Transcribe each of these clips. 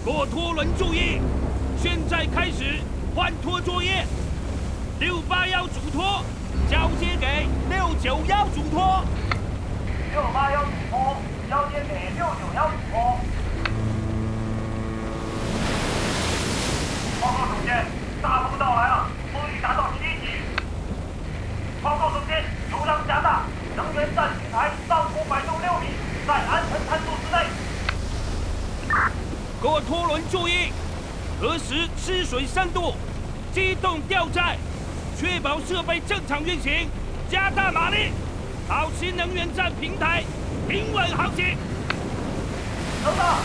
各拖轮注意，现在开始换拖作业。681主拖交接给691主拖。 681主拖交接给691主拖。报告总监，大风到来了，风力达到7级。报告总监，流浪加大，能源站平台上空摆动6米，在安全参数之内。 各拖轮注意，核实吃水深度，机动吊载，确保设备正常运行，加大马力，保持能源站平台平稳航行。 收到。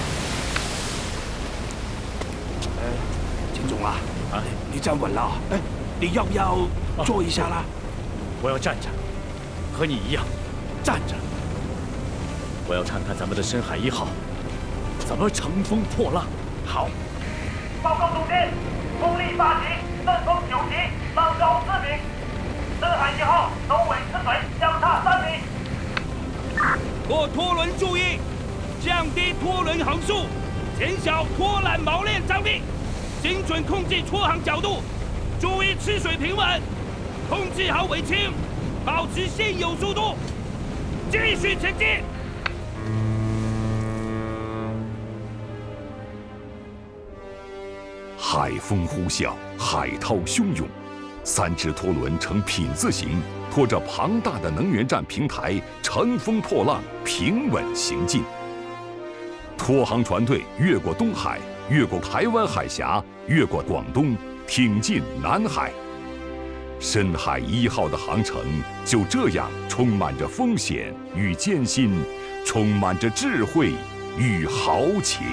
金总啊，你站稳了，你要不要坐一下啦？ 我要站着，和你一样，站着。我要看看咱们的深海1号怎么乘风破浪。好。 报告总监，风力8级，阵风9级，浪高4米。深海1号首尾吃水，相差3米。 各拖轮注意，降低拖轮横速，减小拖缆锚链张力，精准控制拖航角度，注意吃水平稳，控制好尾倾，保持现有速度，继续前进。 海风呼啸，海涛汹涌，3只拖轮呈品字形，拖着庞大的能源站平台，乘风破浪，平稳行进。拖航船队越过东海，越过台湾海峡，越过广东，挺进南海。深海1号的航程就这样充满着风险与艰辛，充满着智慧与豪情。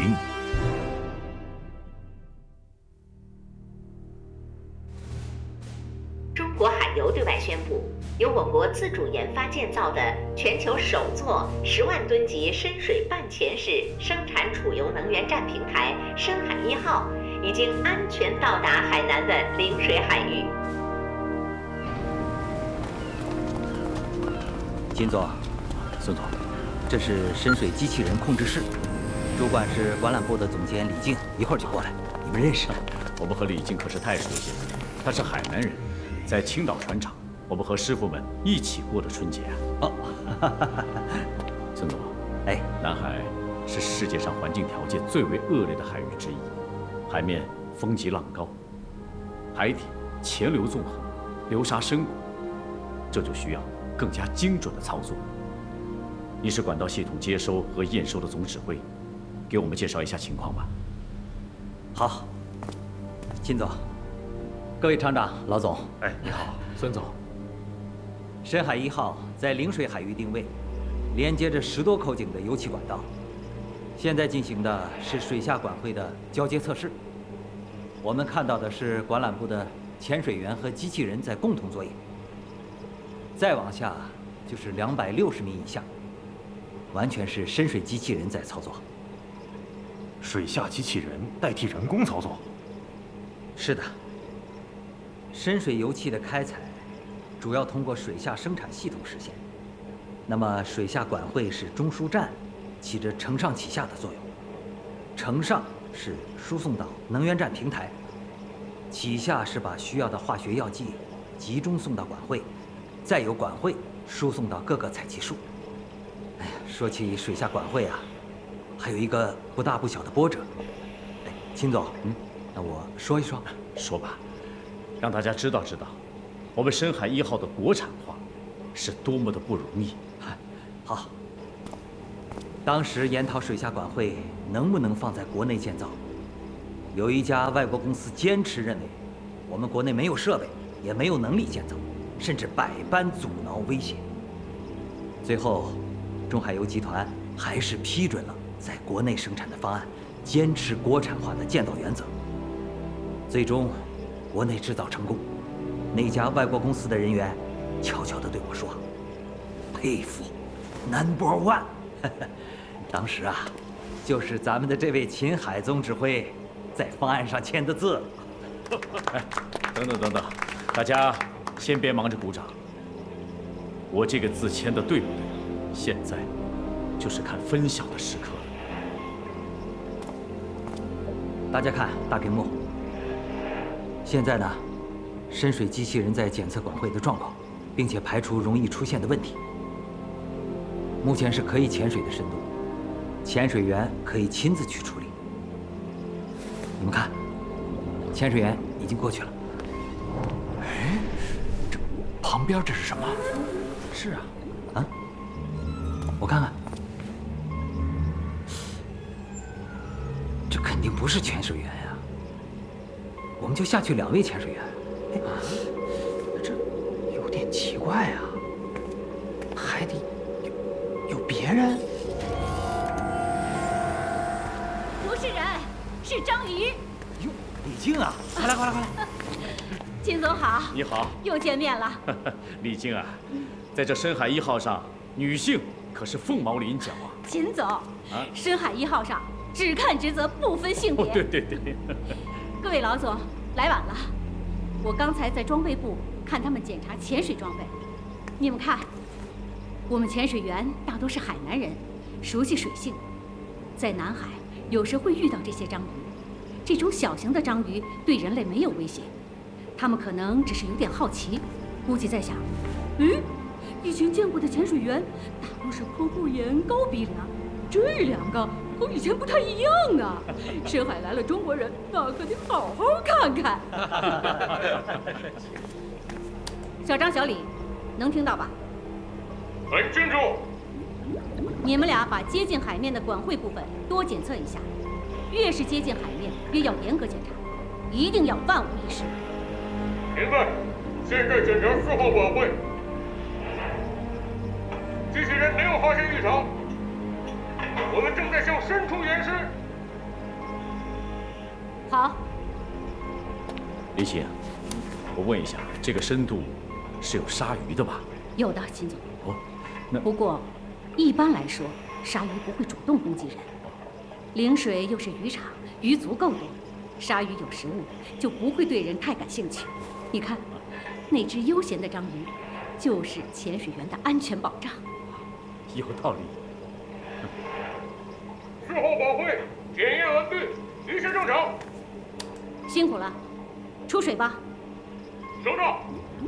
中国海油对外宣布，由我国自主研发建造的全球首座10万吨级深水半潜式生产储油能源站平台“深海1号”已经安全到达海南的陵水海域。 金总， 孙总， 这是深水机器人控制室，主管是管缆部的总监李静，一会儿就过来。你们认识？ 我们和李静可是太熟悉了，他是海南人，在青岛船厂，我们和师傅们一起过的春节啊。 哦， 孙总， 哎， 南海是世界上环境条件最为恶劣的海域之一，海面风急浪高，海底潜流纵横，流沙深谷，这就需要更加精准的操作。你是管道系统接收和验收的总指挥，给我们介绍一下情况吧。 好，金总，各位厂长、老总， 哎，你好，孙总。 深海1号在陵水海域定位，连接着10多口井的油气管道。现在进行的是水下管会的交接测试。我们看到的是管缆部的潜水员和机器人在共同作业。再往下就是260米以下，完全是深水机器人在操作。 水下机器人代替人工操作？ 是的。深水油气的开采主要通过水下生产系统实现。那么水下管会是中枢站，起着承上启下的作用。承上是输送到能源站平台，启下是把需要的化学药剂集中送到管会，再由管会输送到各个采集处。哎呀，说起水下管会啊，还有一个不大不小的波折。哎，秦总，那我说一说。 说吧，让大家知道知道，我们深海1号的国产化是多么的不容易。 好，当时研讨水下管会能不能放在国内建造，有一家外国公司坚持认为，我们国内没有设备，也没有能力建造，甚至百般阻挠威胁。最后，中海油集团还是批准了在国内生产的方案，坚持国产化的建造原则。最终，国内制造成功。那家外国公司的人员悄悄地对我说：“佩服 ，Number One。”当时啊，就是咱们的这位秦海总指挥在方案上签的字。 哎，等等等等，大家先别忙着鼓掌。我这个字签的对不对？现在就是看分晓的时刻了。 大家看大屏幕。现在呢，深水机器人在检测管会的状况，并且排除容易出现的问题。目前是可以潜水的深度，潜水员可以亲自去处理。你们看，潜水员已经过去了。 哎，这旁边这是什么？ 是啊，啊，我看看，这肯定不是潜水员呀。我们就下去2位潜水员。哎，这有点奇怪啊，还得有别人。 不是人，是章鱼。 哟，李静啊，快来快来快来！ 秦总好， 你好， 又见面了。 李静啊，在这深海1号上，女性可是凤毛麟角啊。 秦总，深海1号上只看职责，不分性别。 哦，对对对。 各位老总，来晚了。我刚才在装备部看他们检查潜水装备，你们看，我们潜水员大多是海南人，熟悉水性，在南海有时会遇到这些章鱼。这种小型的章鱼对人类没有威胁，他们可能只是有点好奇，估计在想，以前见过的潜水员大多是抠抠眼、高鼻梁，这2个和以前不太一样啊！深海来了中国人，那可得好好看看。小张、小李，能听到吧？ 很清楚。 你们俩把接近海面的管会部分多检测一下，越是接近海面，越要严格检查，一定要万无一失。 明白。现在检查4号管会，机器人没有发现异常，我们正在向深处延伸。 好。 李欣，我问一下，这个深度是有鲨鱼的吧？ 有的，秦总。 哦，那不过，一般来说，鲨鱼不会主动攻击人。陵水又是渔场，鱼足够多，鲨鱼有食物就不会对人太感兴趣。你看，那只悠闲的章鱼，就是潜水员的安全保障。 有道理。 4号管会检验完毕，一切正常。 辛苦了，出水吧。 收到。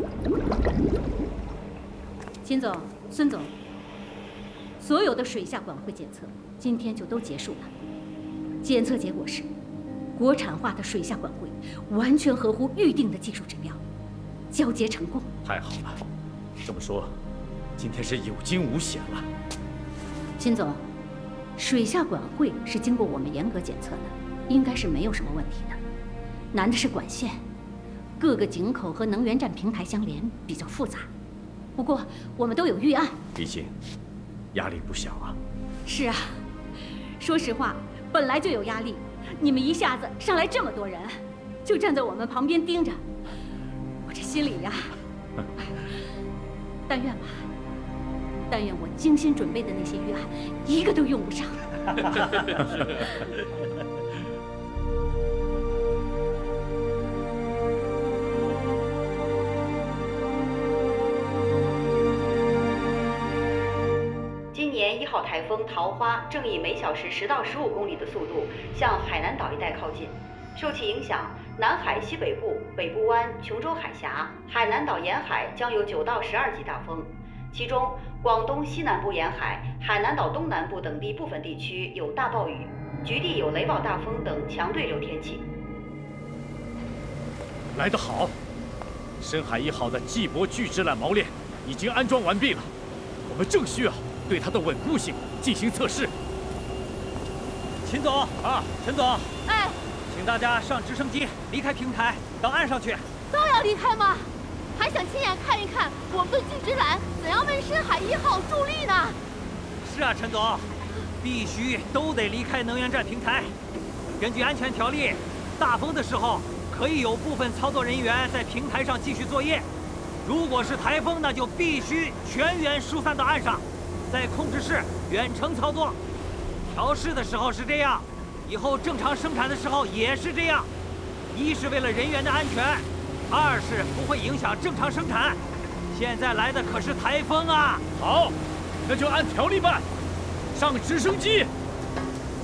秦总、孙总，所有的水下管会检测今天就都结束了。检测结果是，国产化的水下管会完全合乎预定的技术指标，交接成功。 太好了，这么说，今天是有惊无险了。 秦总。 水下管会是经过我们严格检测的，应该是没有什么问题的。难的是管线，各个井口和能源站平台相连，比较复杂。不过我们都有预案。 李欣，压力不小啊。 是啊，说实话，本来就有压力。你们一下子上来这么多人，就站在我们旁边盯着，我这心里呀，但愿吧。 但愿我精心准备的那些预案，一个都用不上。 今年1号台风桃花正以每小时10到15公里的速度向海南岛一带靠近，受其影响，南海西北部、北部湾、琼州海峡、海南岛沿海将有9到12级大风。 其中，广东西南部沿海、海南岛东南部等地部分地区有大暴雨，局地有雷暴大风等强对流天气。 来得好！深海1号的季伯巨制缆锚链已经安装完毕了，我们正需要对它的稳固性进行测试。 秦总啊，陈总， 哎， 请大家上直升机离开平台，到岸上去。 都要离开吗？ 还想亲眼看一看我们的巨直缆怎样为深海1号助力呢？ 是啊，陈总，必须都得离开能源站平台。根据安全条例，大风的时候可以有部分操作人员在平台上继续作业。如果是台风，那就必须全员疏散到岸上，在控制室远程操作。调试的时候是这样，以后正常生产的时候也是这样。一是为了人员的安全。 2是不会影响正常生产，现在来的可是台风啊！ 好，那就按条例办，上直升机。